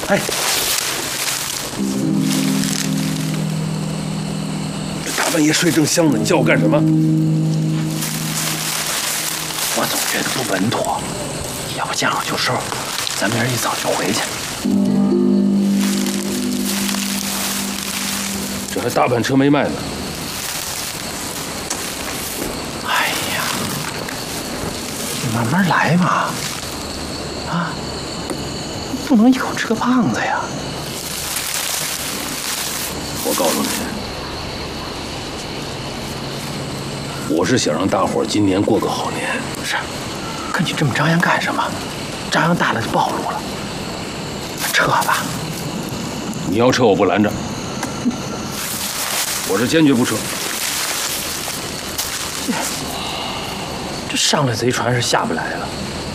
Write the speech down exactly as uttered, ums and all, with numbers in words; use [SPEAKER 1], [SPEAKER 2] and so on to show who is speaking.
[SPEAKER 1] 哎，这大半夜睡正香呢，你叫我干什么？
[SPEAKER 2] 我总觉得不稳妥，要不见好就收，咱明儿一早就回去。
[SPEAKER 1] 这还大半车没卖呢。
[SPEAKER 2] 哎呀，你慢慢来嘛，啊，不能一口吃个胖子呀！
[SPEAKER 1] 我告诉你，我是想让大伙儿今年过个好年。
[SPEAKER 2] 是，可你这么张扬干什么？张扬大了就暴露了。撤吧。
[SPEAKER 1] 你要撤，我不拦着。我是坚决不撤。
[SPEAKER 2] 这上了贼船是下不来了。